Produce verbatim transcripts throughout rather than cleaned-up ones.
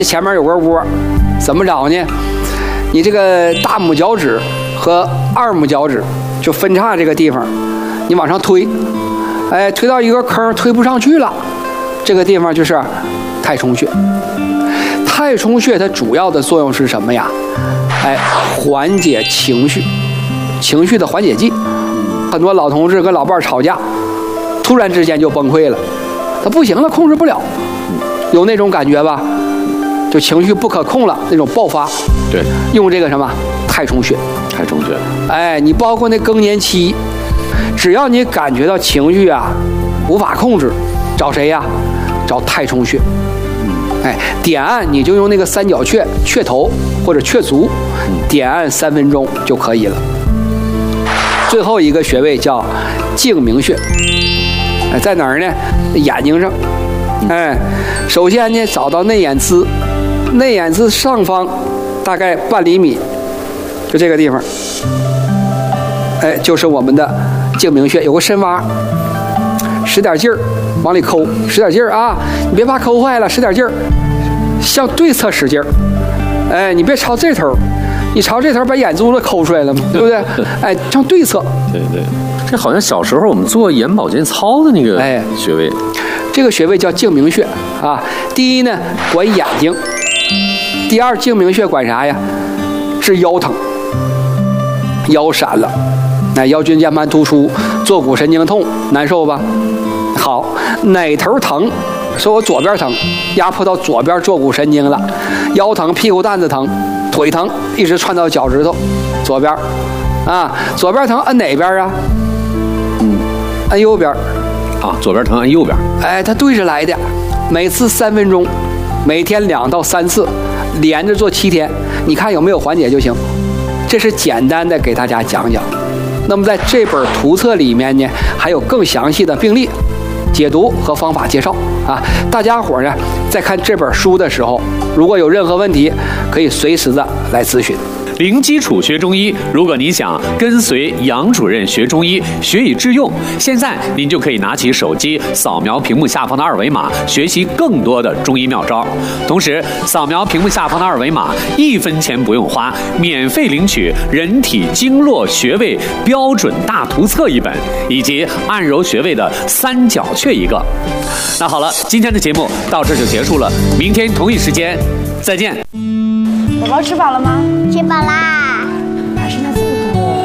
前面有个窝，怎么着呢？你这个大拇脚趾和二拇脚趾就分叉这个地方，你往上推，哎，推到一个坑，推不上去了，这个地方就是太冲穴。太冲穴它主要的作用是什么呀？哎，缓解情绪，情绪的缓解剂。很多老同志跟老伴儿吵架，突然之间就崩溃了，他不行了，控制不了，有那种感觉吧？就情绪不可控了，那种爆发。 对， 用这个什么太冲穴。 太冲穴。 哎，你包括那更年期，只要你感觉到情绪啊无法控制，找谁呀？找太冲穴。哎，点按你就用那个三角穴、穴头或者穴足，点按三分钟就可以了。最后一个穴位叫睛明穴，哎，在哪儿呢？眼睛上。哎，首先呢，找到内眼眦，内眼眦上方大概半厘米，就这个地方，哎，就是我们的睛明穴，有个深洼，使点劲儿往里抠，使点劲儿啊！你别怕抠坏了，使点劲儿，向对侧使劲儿，哎，你别朝这头。你朝这头把眼珠子抠出来了嘛，对不对？哎，向对侧。 对对，这好像小时候我们做眼保健操的那个哎穴位， 这个穴位叫睛明穴啊。第一呢，管眼睛；第二，睛明穴管啥呀？治腰疼，腰闪了，哎，腰椎间盘突出，坐骨神经痛，难受吧？好，哪头疼？说我左边疼，压迫到左边坐骨神经了，腰疼、屁股蛋子疼。腿疼一直窜到脚趾头，左边，啊，左边疼按哪边啊？嗯，按右边。 啊，左边疼按右边。 哎，它对着来的，每次三分钟，每天两到三次，连着做七天，你看有没有缓解就行。这是简单的给大家讲讲。那么在这本图册里面呢，还有更详细的病例解读和方法介绍啊，大家伙呢在看这本书的时候，如果有任何问题，可以随时的来咨询。 零基础学中医，如果你想跟随杨主任学中医，学以致用，现在您就可以拿起手机，扫描屏幕下方的二维码，学习更多的中医妙招。同时，扫描屏幕下方的二维码，一分钱不用花，免费领取《人体经络穴位标准大图册》一本，以及按揉穴位的三角穴一个。那好了，今天的节目到这就结束了，明天同一时间再见。 宝宝吃饱了吗？ 吃饱啦。 还剩下这么多。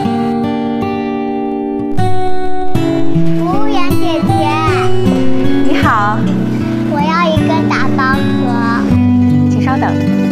服务员姐姐， 你好， 我要一个打包盒。 请稍等。